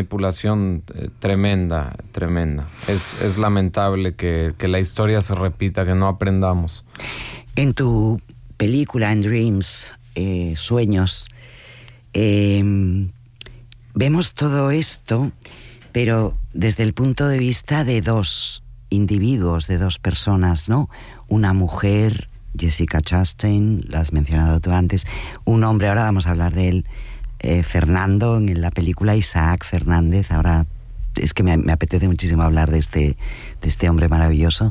manipulación tremenda. Es lamentable que la historia se repita, que no aprendamos. En tu película, en Dreams, Sueños, vemos todo esto, pero desde el punto de vista de dos individuos, de dos personas, ¿no? Una mujer, Jessica Chastain, la has mencionado tú antes, un hombre, ahora vamos a hablar de él, Fernando, en la película Isaac Fernández. Ahora es que me apetece muchísimo hablar de este hombre maravilloso.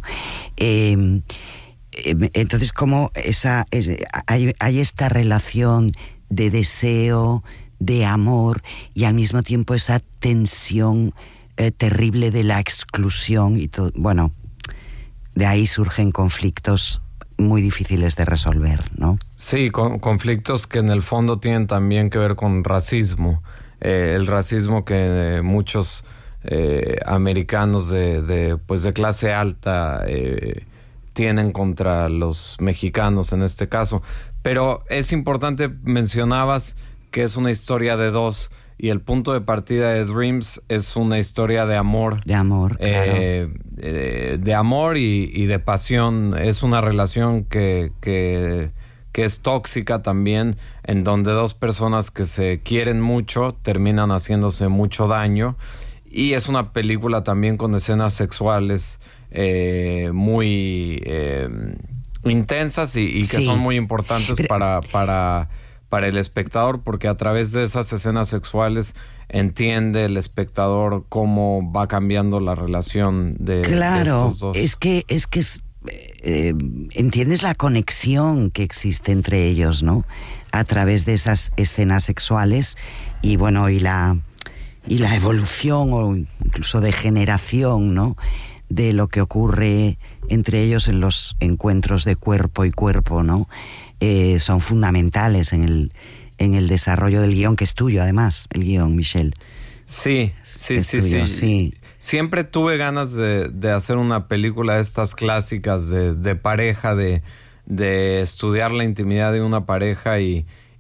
Entonces, ¿cómo hay esta relación de deseo, de amor, y al mismo tiempo esa tensión terrible de la exclusión y todo? Bueno, de ahí surgen conflictos muy difíciles de resolver, ¿no? Sí, conflictos que en el fondo tienen también que ver con racismo. El racismo que muchos americanos de clase alta tienen contra los mexicanos en este caso. Pero es importante, mencionabas que es una historia de dos, y el punto de partida de Dreams es una historia de amor. De amor, claro. De amor y de pasión. Es una relación que es tóxica también, en donde dos personas que se quieren mucho terminan haciéndose mucho daño. Y es una película también con escenas sexuales muy intensas y que son muy importantes para el espectador, porque a través de esas escenas sexuales entiende el espectador cómo va cambiando la relación de estos dos. Es que entiendes la conexión que existe entre ellos, ¿no? A través de esas escenas sexuales y bueno, y la evolución o incluso degeneración, ¿no?, de lo que ocurre entre ellos en los encuentros de cuerpo y cuerpo, ¿no? Son fundamentales en el desarrollo del guión, que es tuyo además, el guión, Michel. Sí. Siempre tuve ganas de hacer una película de estas clásicas de pareja, de estudiar la intimidad de una pareja y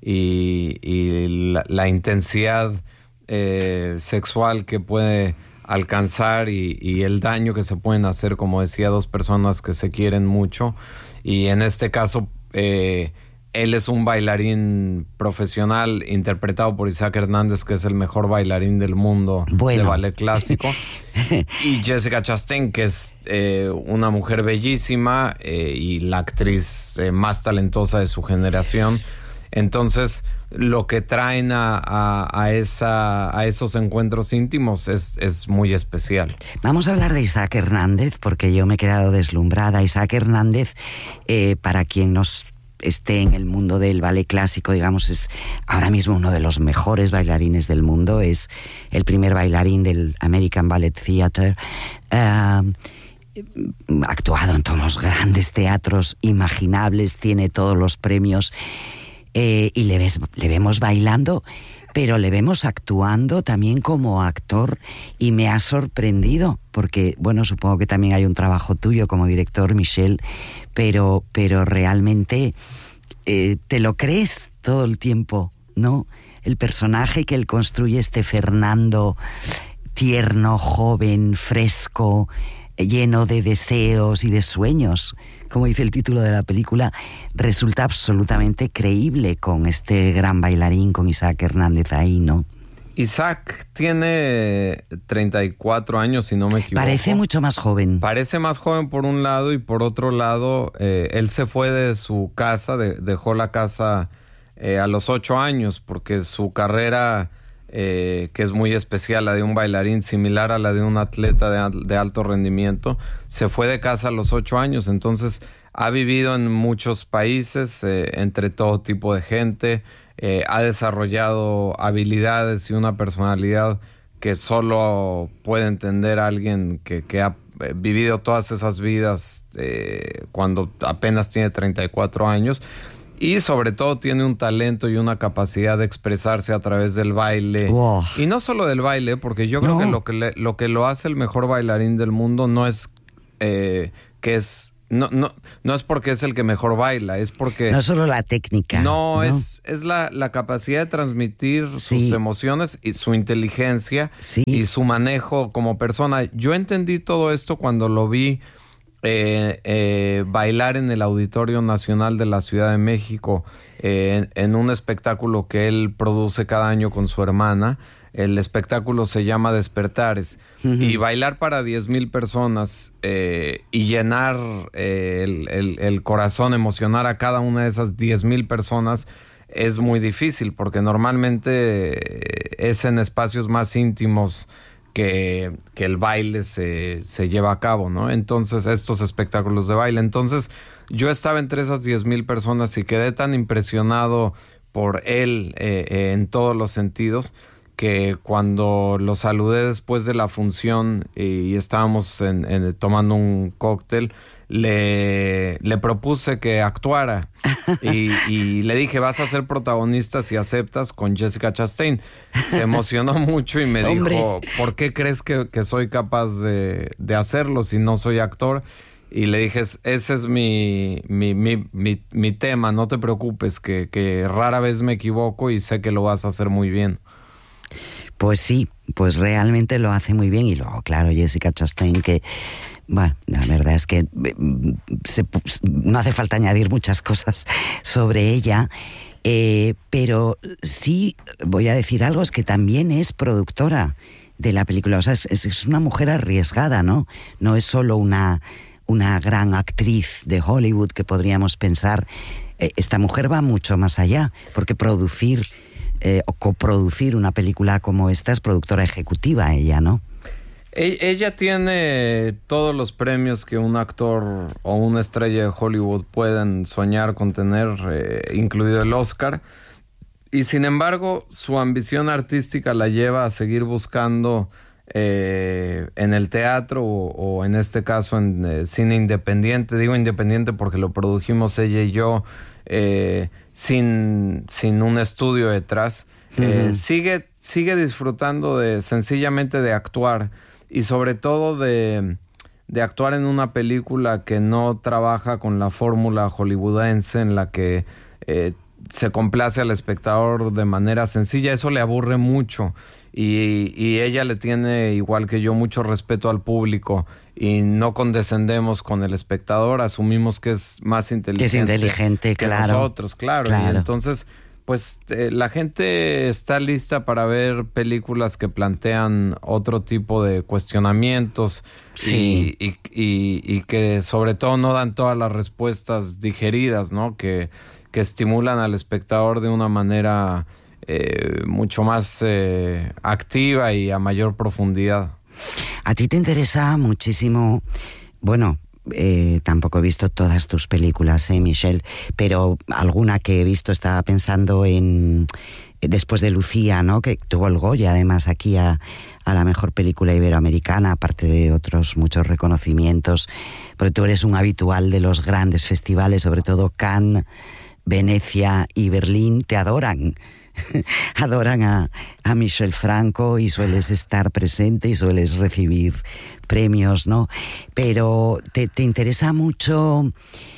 la intensidad sexual que puede alcanzar y el daño que se pueden hacer, como decía, dos personas que se quieren mucho. Y en este caso él es un bailarín profesional interpretado por Isaac Hernández, que es el mejor bailarín del mundo de ballet clásico. Y Jessica Chastain, que es una mujer bellísima y la actriz más talentosa de su generación. Entonces, lo que traen a esos encuentros íntimos es muy especial. Vamos a hablar de Isaac Hernández, porque yo me he quedado deslumbrada. Isaac Hernández, para quien nos esté en el mundo del ballet clásico, digamos, es ahora mismo uno de los mejores bailarines del mundo. Es el primer bailarín del American Ballet Theatre. Ha actuado en todos los grandes teatros imaginables, tiene todos los premios. Y le vemos bailando, pero le vemos actuando también como actor, y me ha sorprendido, porque, bueno, supongo que también hay un trabajo tuyo como director, Michel, pero realmente te lo crees todo el tiempo, ¿no? El personaje que él construye, este Fernando tierno, joven, fresco, lleno de deseos y de sueños, como dice el título de la película, resulta absolutamente creíble con este gran bailarín, con Isaac Hernández ahí, ¿no? Isaac tiene 34 años, si no me equivoco. Parece mucho más joven. Parece más joven por un lado, y por otro lado, él se fue de su casa, dejó la casa a los 8 años, porque su carrera, que es muy especial, la de un bailarín, similar a la de un atleta de alto rendimiento, se fue de casa a los 8 años. Entonces ha vivido en muchos países, entre todo tipo de gente, ha desarrollado habilidades y una personalidad que solo puede entender a alguien que ha vivido todas esas vidas cuando apenas tiene 34 años. Y sobre todo tiene un talento y una capacidad de expresarse a través del baile. Wow. Y no solo del baile, porque yo creo que lo que lo hace el mejor bailarín del mundo no es que es no es porque es el que mejor baila, es porque... No solo la técnica. No, es la capacidad de transmitir sus emociones y su inteligencia y su manejo como persona. Yo entendí todo esto cuando lo vi bailar en el Auditorio Nacional de la Ciudad de México, en un espectáculo que él produce cada año con su hermana. El espectáculo se llama Despertares. Y bailar para 10,000 personas y llenar el corazón, emocionar a cada una de esas 10,000 personas es muy difícil, porque normalmente es en espacios más íntimos que el baile se lleva a cabo, ¿no? Entonces, estos espectáculos de baile. Entonces, yo estaba entre esas 10,000 personas y quedé tan impresionado por él en todos los sentidos, que cuando lo saludé después de la función y estábamos tomando un cóctel, le propuse que actuara y le dije, vas a ser protagonista si aceptas, con Jessica Chastain. Se emocionó mucho y me dijo, ¿por qué crees que soy capaz de hacerlo si no soy actor? Y le dije, ese es mi tema, no te preocupes, que rara vez me equivoco y sé que lo vas a hacer muy bien. Pues sí, pues realmente lo hace muy bien. Y luego, claro, Jessica Chastain, que, bueno, la verdad es que no hace falta añadir muchas cosas sobre ella, pero sí voy a decir algo, es que también es productora de la película. O sea, es una mujer arriesgada, ¿no? No es solo una gran actriz de Hollywood que podríamos pensar. Esta mujer va mucho más allá, porque producir o coproducir una película como esta es productora ejecutiva ella, ¿no? Ella tiene todos los premios que un actor o una estrella de Hollywood pueden soñar con tener, incluido el Oscar. Y sin embargo, su ambición artística la lleva a seguir buscando en el teatro o en este caso en cine independiente. Digo independiente porque lo produjimos ella y yo, sin un estudio detrás. Sigue disfrutando sencillamente de actuar, y sobre todo de actuar en una película que no trabaja con la fórmula hollywoodense en la que se complace al espectador de manera sencilla. Eso le aburre mucho, y ella le tiene, igual que yo, mucho respeto al público, y no condescendemos con el espectador, asumimos que es más inteligente, que claro, nosotros, claro. Y entonces, pues la gente está lista para ver películas que plantean otro tipo de cuestionamientos, y que sobre todo no dan todas las respuestas digeridas, ¿no? Que estimulan al espectador de una manera mucho más activa y a mayor profundidad. A ti te interesa muchísimo, bueno, tampoco he visto todas tus películas, Michelle, pero alguna que he visto, estaba pensando en después de Lucía, ¿no? Que tuvo el Goya además aquí a la mejor película iberoamericana, aparte de otros muchos reconocimientos, porque tú eres un habitual de los grandes festivales, sobre todo Cannes, Venecia y Berlín, te adoran. Adoran a Michel Franco, y sueles estar presente y sueles recibir premios, ¿no? Pero te interesa mucho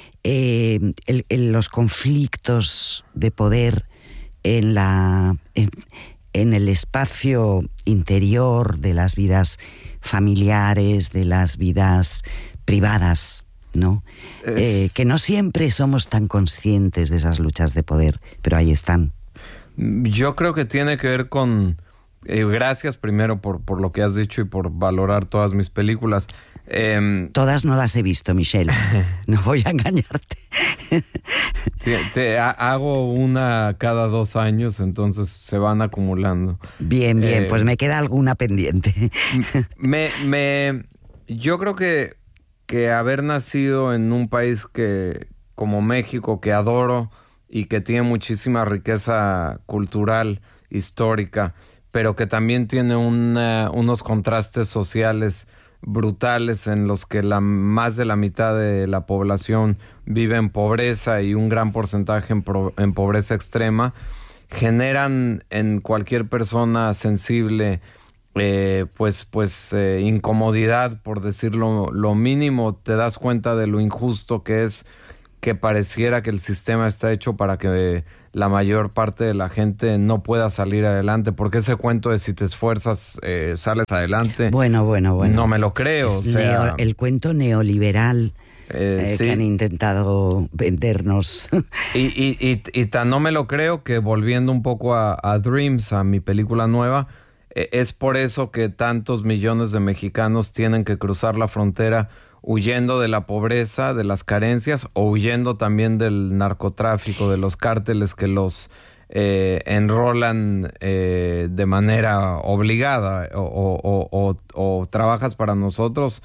los conflictos de poder en el espacio interior de las vidas familiares, de las vidas privadas, ¿no? Que no siempre somos tan conscientes de esas luchas de poder, pero ahí están. Yo creo que tiene que ver con... gracias primero por lo que has dicho y por valorar todas mis películas. Todas no las he visto, Michelle. No voy a engañarte. Hago una cada 2 años, entonces se van acumulando. Bien, pues me queda alguna pendiente. Yo creo que haber nacido en un país como México, que adoro y que tiene muchísima riqueza cultural, histórica, pero que también tiene unos contrastes sociales brutales, en los que más de la mitad de la población vive en pobreza y un gran porcentaje en pobreza extrema, generan en cualquier persona sensible incomodidad, por decirlo lo mínimo, te das cuenta de lo injusto que es, que pareciera que el sistema está hecho para que la mayor parte de la gente no pueda salir adelante, porque ese cuento de si te esfuerzas sales adelante, bueno, no me lo creo. El cuento neoliberal sí. que han intentado vendernos. Y tan no me lo creo que, volviendo un poco a Dreams, a mi película nueva, es por eso que tantos millones de mexicanos tienen que cruzar la frontera huyendo de la pobreza, de las carencias, o huyendo también del narcotráfico, de los cárteles que los enrolan de manera obligada, o trabajas para nosotros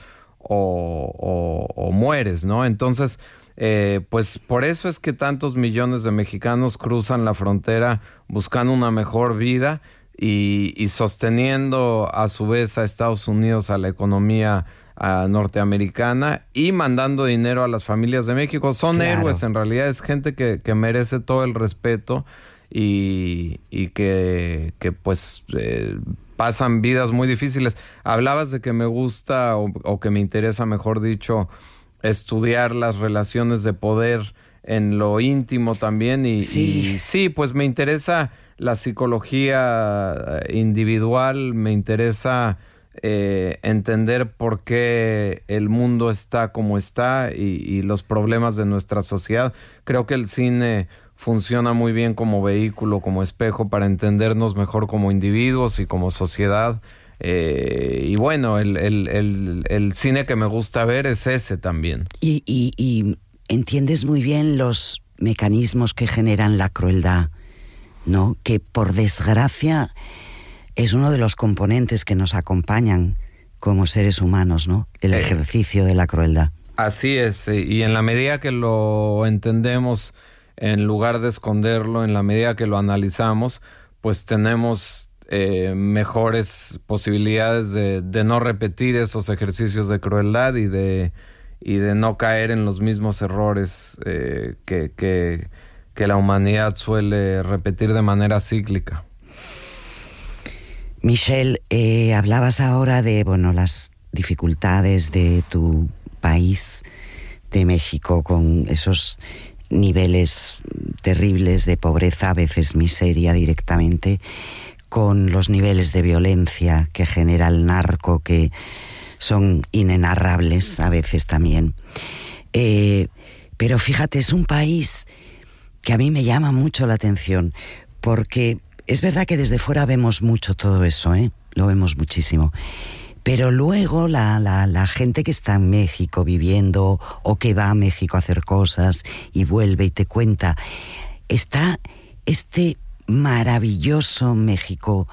o mueres, ¿no? Entonces, pues por eso es que tantos millones de mexicanos cruzan la frontera buscando una mejor vida y sosteniendo a su vez a Estados Unidos, a la economía norteamericana, y mandando dinero a las familias de México. Son héroes, en realidad es gente que merece todo el respeto y que pues pasan vidas muy difíciles. Hablabas de que me gusta o que me interesa, mejor dicho, estudiar las relaciones de poder en lo íntimo también y sí, pues me interesa la psicología individual, me interesa entender por qué el mundo está como está y los problemas de nuestra sociedad. Creo que el cine funciona muy bien como vehículo, como espejo para entendernos mejor como individuos y como sociedad. Y bueno, el cine que me gusta ver es ese también. Y entiendes muy bien los mecanismos que generan la crueldad, ¿no? Que por desgracia es uno de los componentes que nos acompañan como seres humanos, ¿no? El ejercicio de la crueldad. Así es, y en la medida que lo entendemos, en lugar de esconderlo, en la medida que lo analizamos, pues tenemos mejores posibilidades de no repetir esos ejercicios de crueldad y de no caer en los mismos errores que la humanidad suele repetir de manera cíclica. Michel, hablabas ahora de las dificultades de tu país, de México, con esos niveles terribles de pobreza, a veces miseria directamente, con los niveles de violencia que genera el narco, que son inenarrables a veces también. Pero fíjate, es un país que a mí me llama mucho la atención, porque es verdad que desde fuera vemos mucho todo eso, lo vemos muchísimo. Pero luego la gente que está en México viviendo o que va a México a hacer cosas y vuelve y te cuenta, está este maravilloso México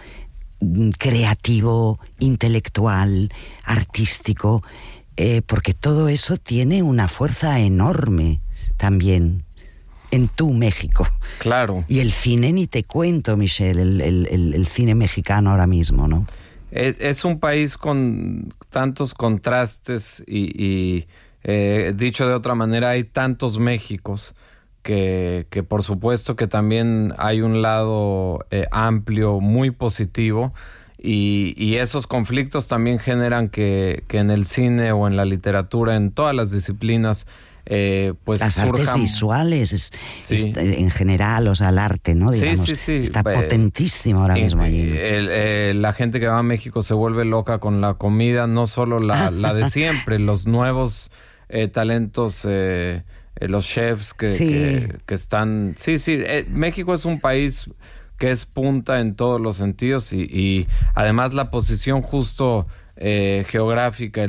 creativo, intelectual, artístico, porque todo eso tiene una fuerza enorme también en tu México. Claro. Y el cine ni te cuento, Michel, el cine mexicano ahora mismo, ¿no? Es un país con tantos contrastes y dicho de otra manera, hay tantos Méxicos que por supuesto que también hay un lado amplio, muy positivo, y esos conflictos también generan que en el cine o en la literatura, en todas las disciplinas, pues las artes visuales en general, o sea, el arte, ¿no? Digamos, sí. Está potentísimo ahora mismo allí. La gente que va a México se vuelve loca con la comida, no solo la de siempre, los nuevos talentos, los chefs que están... México es un país que es punta en todos los sentidos y además la posición justo geográfica,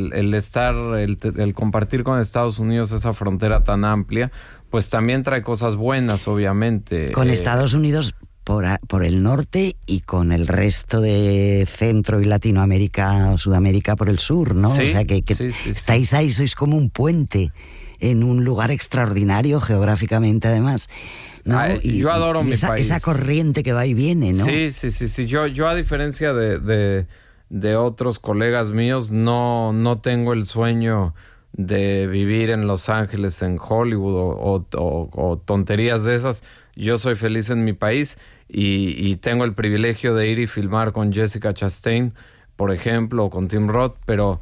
el compartir con Estados Unidos esa frontera tan amplia, pues también trae cosas buenas, obviamente. Con Estados Unidos por el norte y con el resto de Centro y Latinoamérica o Sudamérica por el sur, ¿no? Sí, o sea que estáis ahí, sois como un puente en un lugar extraordinario geográficamente, además, ¿no? Yo adoro mi país. Esa corriente que va y viene, ¿no? Sí. Yo a diferencia de otros colegas míos, no tengo el sueño de vivir en Los Ángeles, en Hollywood o tonterías de esas. Yo soy feliz en mi país y tengo el privilegio de ir y filmar con Jessica Chastain, por ejemplo, o con Tim Roth, pero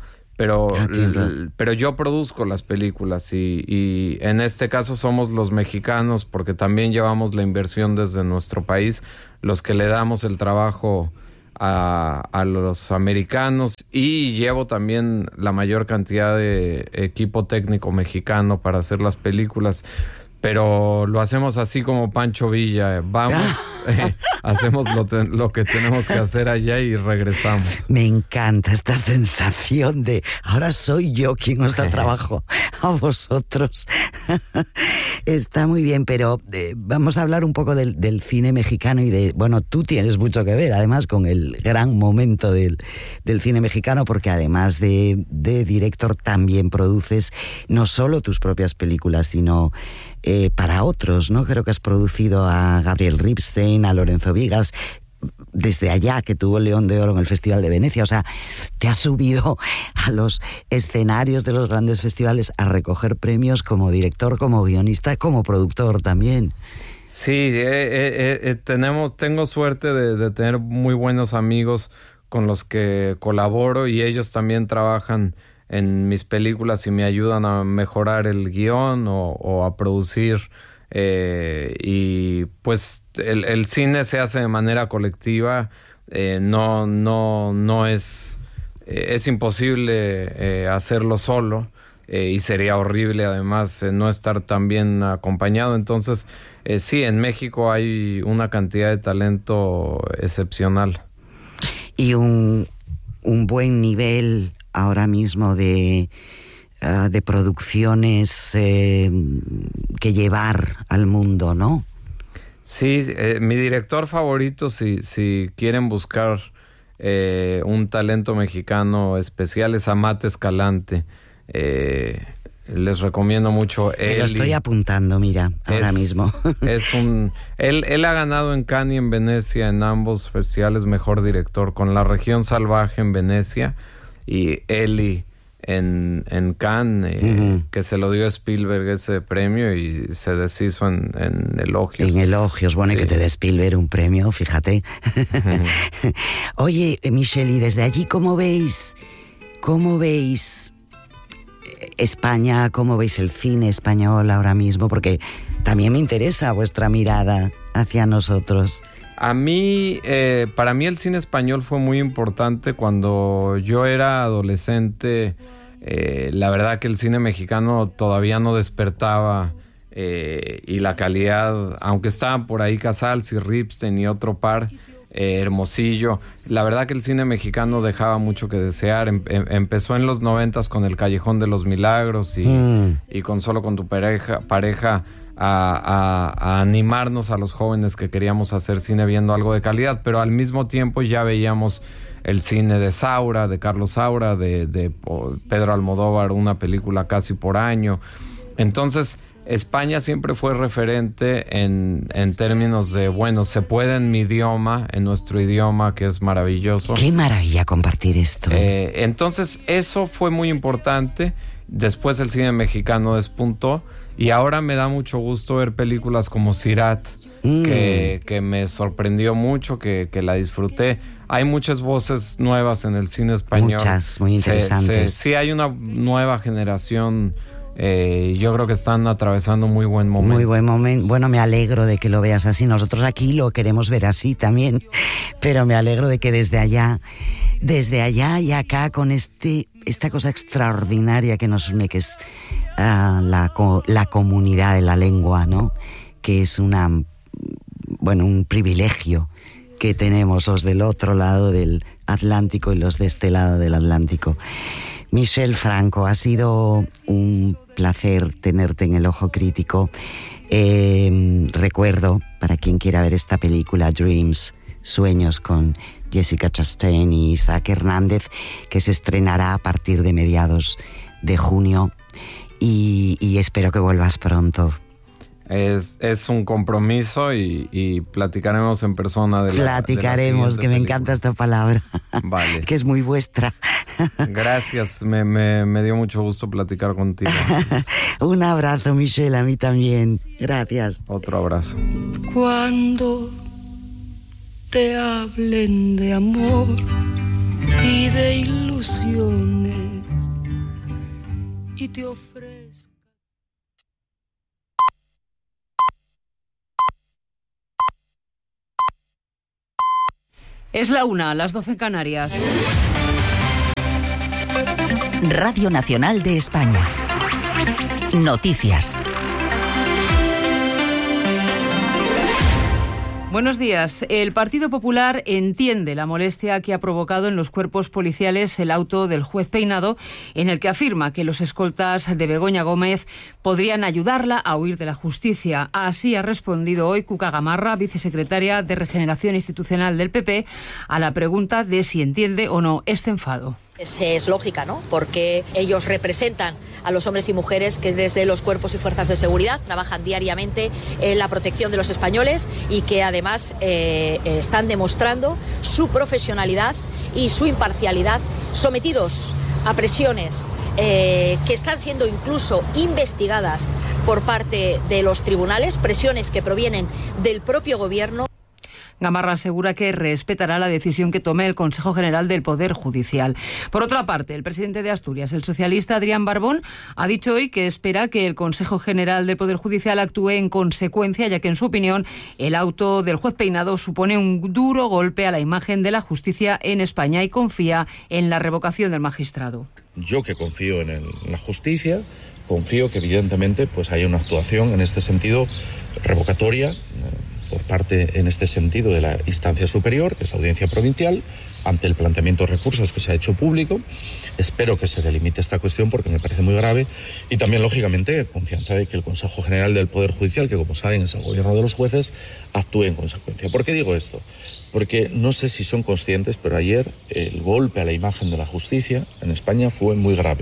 yo produzco las películas y en este caso somos los mexicanos, porque también llevamos la inversión desde nuestro país, los que le damos el trabajo a los americanos, y llevo también la mayor cantidad de equipo técnico mexicano para hacer las películas. Pero lo hacemos así como Pancho Villa. Vamos, hacemos lo que tenemos que hacer allá y regresamos. Me encanta esta sensación de ahora soy yo quien os da trabajo a vosotros. Está muy bien, pero vamos a hablar un poco del cine mexicano y de... Bueno, tú tienes mucho que ver, además, con el gran momento del cine mexicano, porque además de director también produces no solo tus propias películas, sino... para otros, ¿no? Creo que has producido a Gabriel Ripstein, a Lorenzo Vigas, desde allá, que tuvo el León de Oro en el Festival de Venecia. O sea, te has subido a los escenarios de los grandes festivales a recoger premios como director, como guionista, como productor también. Sí, tengo suerte de tener muy buenos amigos con los que colaboro, y ellos también trabajan en mis películas y me ayudan a mejorar el guión o a producir, y pues el cine se hace de manera colectiva. No es imposible hacerlo solo, y sería horrible además no estar tan bien acompañado. Entonces sí, en México hay una cantidad de talento excepcional y un buen nivel ahora mismo de producciones que llevar al mundo, ¿no? Sí, mi director favorito, si quieren buscar un talento mexicano especial, es Amat Escalante. Les recomiendo mucho. Lo estoy apuntando, mira, ahora mismo. Él ha ganado en Cannes y en Venecia, en ambos festivales, mejor director, con La Región Salvaje en Venecia y Eli en Cannes, que se lo dio a Spielberg ese premio y se deshizo en elogios. En elogios, bueno, sí. Y que te dé Spielberg un premio, fíjate. Oye, Michel, y desde allí, ¿cómo veis España? ¿Cómo veis el cine español ahora mismo? Porque también me interesa vuestra mirada hacia nosotros. A mí, para mí el cine español fue muy importante cuando yo era adolescente. La verdad que el cine mexicano todavía no despertaba, y la calidad, aunque estaban por ahí Casals y Ripstein y otro par, Hermosillo, la verdad que el cine mexicano dejaba mucho que desear. Empezó en los 90s con El Callejón de los Milagros y con Solo con tu pareja a animarnos a los jóvenes que queríamos hacer cine viendo algo de calidad, pero al mismo tiempo ya veíamos el cine de Saura, de Carlos Saura, de Pedro Almodóvar, una película casi por año. Entonces, España siempre fue referente en términos de, bueno, se puede en mi idioma, en nuestro idioma, que es maravilloso. ¡Qué maravilla compartir esto! Entonces, eso fue muy importante. Después el cine mexicano despuntó, y ahora me da mucho gusto ver películas como Sirat, que me sorprendió mucho, que la disfruté. Hay muchas voces nuevas en el cine español. Muchas, muy interesantes. Sí, hay una nueva generación. Yo creo que están atravesando muy buen momento. Muy buen momento. Bueno, me alegro de que lo veas así. Nosotros aquí lo queremos ver así también, pero me alegro de que desde allá y acá, con esta cosa extraordinaria que nos une, que es la comunidad de la lengua, ¿no? Que es un privilegio que tenemos los del otro lado del Atlántico y los de este lado del Atlántico. Michel Franco, ha sido un placer tenerte en El Ojo Crítico. Recuerdo, para quien quiera ver esta película, Dreams, Sueños, con Jessica Chastain y Isaac Hernández, que se estrenará a partir de mediados de junio, y espero que vuelvas pronto. Es un compromiso y platicaremos en persona de Platicaremos, que me encanta esta palabra. Vale. Que es muy vuestra. Gracias, me dio mucho gusto platicar contigo. Un abrazo, Michel, a mí también. Gracias. Otro abrazo. Cuando te hablen de amor, y de ilusiones y te ofrezco. Es la 1, las 12 en Canarias. Radio Nacional de España. Noticias. Buenos días. El Partido Popular entiende la molestia que ha provocado en los cuerpos policiales el auto del juez Peinado, en el que afirma que los escoltas de Begoña Gómez podrían ayudarla a huir de la justicia. Así ha respondido hoy Cuca Gamarra, vicesecretaria de Regeneración Institucional del PP, a la pregunta de si entiende o no este enfado. Es lógica, ¿no? Porque ellos representan a los hombres y mujeres que desde los cuerpos y fuerzas de seguridad trabajan diariamente en la protección de los españoles y que además están demostrando su profesionalidad y su imparcialidad, sometidos a presiones que están siendo incluso investigadas por parte de los tribunales, presiones que provienen del propio gobierno. Gamarra asegura que respetará la decisión que tome el Consejo General del Poder Judicial. Por otra parte, el presidente de Asturias, el socialista Adrián Barbón, ha dicho hoy que espera que el Consejo General del Poder Judicial actúe en consecuencia, ya que en su opinión el auto del juez Peinado supone un duro golpe a la imagen de la justicia en España y confía en la revocación del magistrado. Yo que confío en la justicia, confío que evidentemente pues haya una actuación en este sentido revocatoria por parte, en este sentido, de la instancia superior, que es Audiencia Provincial, ante el planteamiento de recursos que se ha hecho público. Espero que se delimite esta cuestión porque me parece muy grave y también, lógicamente, confianza de que el Consejo General del Poder Judicial, que como saben es el gobierno de los jueces, actúe en consecuencia. ¿Por qué digo esto? Porque no sé si son conscientes, pero ayer el golpe a la imagen de la justicia en España fue muy grave.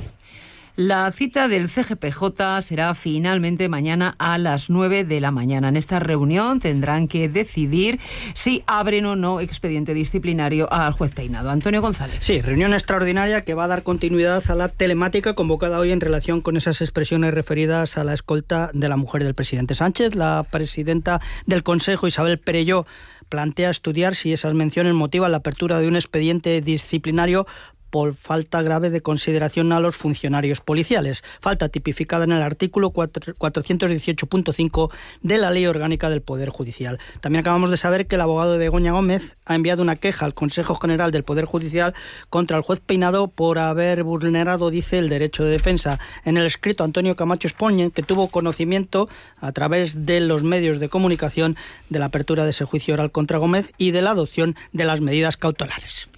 La cita del CGPJ será finalmente mañana a las 9 de la mañana. En esta reunión tendrán que decidir si abren o no expediente disciplinario al juez Peinado. Antonio González. Sí, reunión extraordinaria que va a dar continuidad a la telemática convocada hoy en relación con esas expresiones referidas a la escolta de la mujer del presidente Sánchez. La presidenta del Consejo, Isabel Perelló, plantea estudiar si esas menciones motivan la apertura de un expediente disciplinario por falta grave de consideración a los funcionarios policiales. Falta tipificada en el artículo 418.5 de la Ley Orgánica del Poder Judicial. También acabamos de saber que el abogado de Begoña Gómez ha enviado una queja al Consejo General del Poder Judicial contra el juez Peinado por haber vulnerado, dice, el derecho de defensa. En el escrito, Antonio Camacho expone que tuvo conocimiento a través de los medios de comunicación de la apertura de ese juicio oral contra Gómez y de la adopción de las medidas cautelares.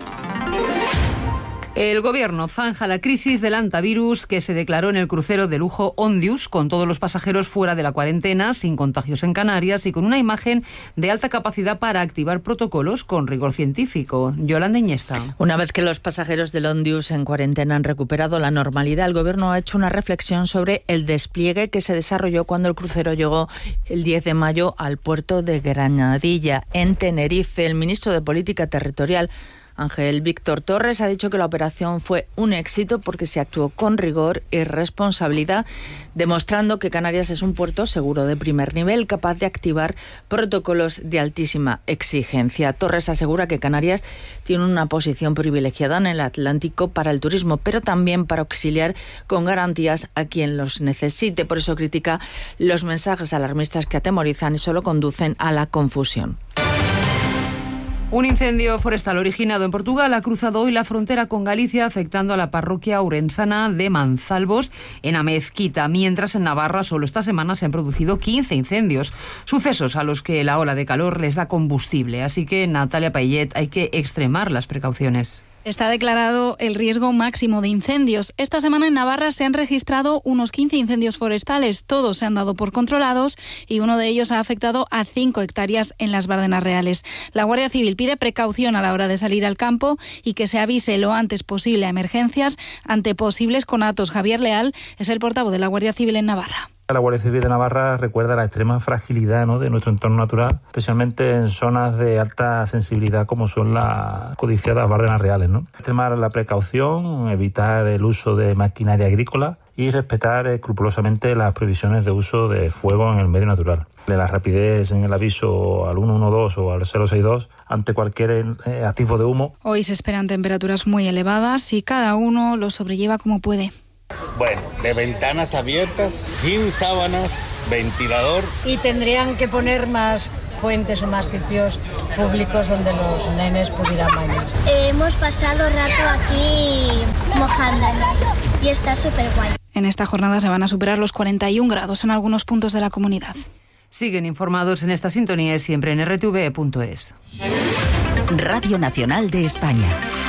El Gobierno zanja la crisis del hantavirus que se declaró en el crucero de lujo Ondius, con todos los pasajeros fuera de la cuarentena, sin contagios en Canarias y con una imagen de alta capacidad para activar protocolos con rigor científico. Yolanda Iñesta. Una vez que los pasajeros del Ondius en cuarentena han recuperado la normalidad, el Gobierno ha hecho una reflexión sobre el despliegue que se desarrolló cuando el crucero llegó el 10 de mayo al puerto de Granadilla, en Tenerife. El ministro de Política Territorial, Ángel Víctor Torres, ha dicho que la operación fue un éxito porque se actuó con rigor y responsabilidad, demostrando que Canarias es un puerto seguro de primer nivel, capaz de activar protocolos de altísima exigencia. Torres asegura que Canarias tiene una posición privilegiada en el Atlántico para el turismo, pero también para auxiliar con garantías a quien los necesite. Por eso critica los mensajes alarmistas que atemorizan y solo conducen a la confusión. Un incendio forestal originado en Portugal ha cruzado hoy la frontera con Galicia, afectando a la parroquia ourensana de Manzalbos, en Amezquita, mientras en Navarra solo esta semana se han producido 15 incendios, sucesos a los que la ola de calor les da combustible. Así que, Natalia Payet, hay que extremar las precauciones. Está declarado el riesgo máximo de incendios. Esta semana en Navarra se han registrado unos 15 incendios forestales. Todos se han dado por controlados y uno de ellos ha afectado a 5 hectáreas en las Bardenas Reales. La Guardia Civil pide precaución a la hora de salir al campo y que se avise lo antes posible a emergencias ante posibles conatos. Javier Leal es el portavoz de la Guardia Civil en Navarra. La Guardia Civil de Navarra recuerda la extrema fragilidad, ¿no?, de nuestro entorno natural, especialmente en zonas de alta sensibilidad como son las codiciadas Bardenas Reales, ¿no? Extremar la precaución, evitar el uso de maquinaria agrícola y respetar escrupulosamente las prohibiciones de uso de fuego en el medio natural. De la rapidez en el aviso al 112 o al 062 ante cualquier atisbo de humo. Hoy se esperan temperaturas muy elevadas y cada uno lo sobrelleva como puede. Bueno, de ventanas abiertas, sin sábanas, ventilador. Y tendrían que poner más fuentes o más sitios públicos donde los nenes pudieran bañarse. Hemos pasado rato aquí mojándonos y está súper guay. En esta jornada se van a superar los 41 grados en algunos puntos de la comunidad. Siguen informados en esta sintonía y siempre en rtv.es. Radio Nacional de España.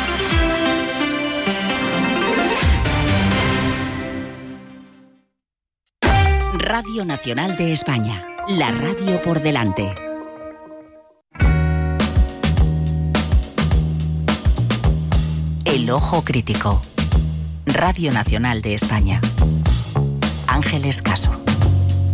Radio Nacional de España. La radio por delante. El ojo crítico. Radio Nacional de España. Ángeles Caso.